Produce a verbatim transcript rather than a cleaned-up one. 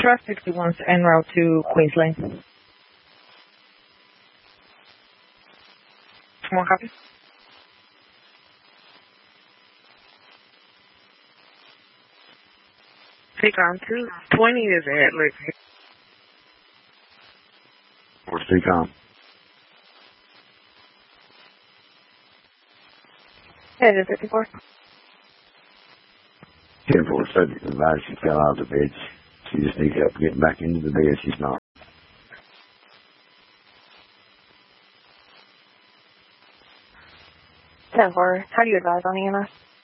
Trust sixty-one en route to Queens Lane. One copy. Take on two twenty is at Lexington. Where's T-Com? Headed fifty-four. ten four, subject advised she fell out of the bed. She just needs help getting back into the bed. She's not. ten four. How do you advise on E M S?